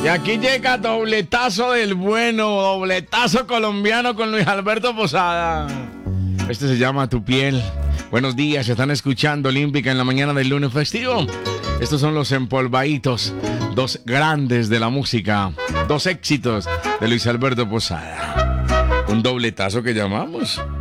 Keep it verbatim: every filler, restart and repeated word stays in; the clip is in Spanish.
Y aquí llega dobletazo del bueno, dobletazo colombiano con Luis Alberto Posada. Este se llama Tu Piel. Buenos días, están escuchando Olímpica en la mañana del lunes festivo. Estos son los empolvaditos, dos grandes de la música, dos éxitos de Luis Alberto Posada. Un dobletazo que llamamos.